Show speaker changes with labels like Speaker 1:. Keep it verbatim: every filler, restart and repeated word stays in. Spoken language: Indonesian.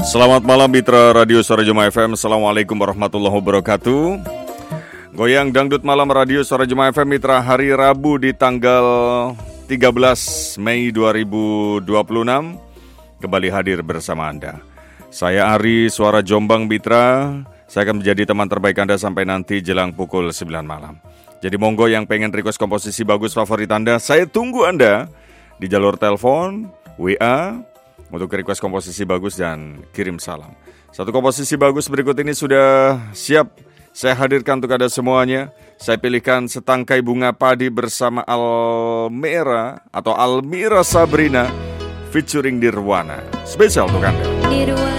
Speaker 1: Selamat malam Mitra Radio Suara Jemaah F M. Assalamualaikum warahmatullahi wabarakatuh. Goyang Dangdut Malam Radio Suara Jemaah F M Mitra, hari Rabu di tanggal tiga belas Mei dua ribu dua puluh enam kembali hadir bersama Anda. Saya Ari, Suara Jombang Mitra. Saya akan menjadi teman terbaik Anda sampai nanti jelang pukul sembilan malam. Jadi monggo yang pengen request komposisi bagus favorit Anda, saya tunggu Anda di jalur telepon, W A, untuk request komposisi bagus dan kirim salam. Satu komposisi bagus berikut ini sudah siap saya hadirkan untuk Anda semuanya. Saya pilihkan Setangkai Bunga Padi bersama Almira atau Almira Sabrina featuring Nirwana. Spesial untuk Anda. Nirwana.